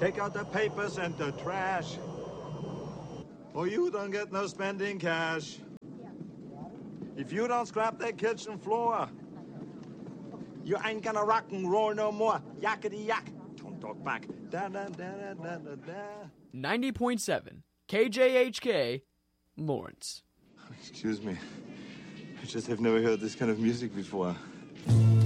Take out the papers and the trash. Or you don't get no spending cash. If you don't scrap that kitchen floor, you ain't gonna rock and roll no more. Yakety yak. Don't talk back. Da da da da da da. 90.7 KJHK, Lawrence. Excuse me. I just have never heard this kind of music before.